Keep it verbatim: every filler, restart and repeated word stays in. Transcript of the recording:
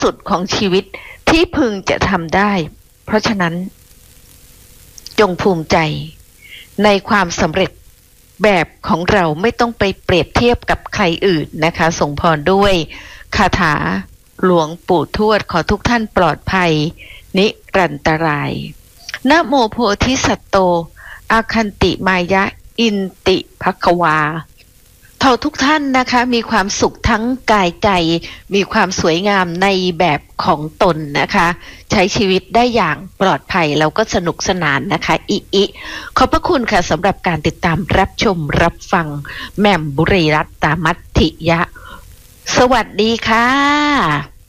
สุดของชีวิตที่พึงจะทำได้เพราะฉะนั้นจงภูมิใจในความสำเร็จแบบของเราไม่ต้องไปเปรียบเทียบกับใครอื่นนะคะส่งพรด้วยคาถาหลวงปู่ทวดขอทุกท่านปลอดภัยนิรันตรายนะโมโพธิสัตโตอาคันติมายะอินติภควาขอทุกท่านนะคะมีความสุขทั้งกายใจมีความสวยงามในแบบของตนนะคะใช้ชีวิตได้อย่างปลอดภัยแล้วก็สนุกสนานนะคะอิอิขอบพระคุณค่ะสำหรับการติดตามรับชมรับฟังแหม่มบุรีรัตน์ ตามัตถิยะสวัสดีค่ะ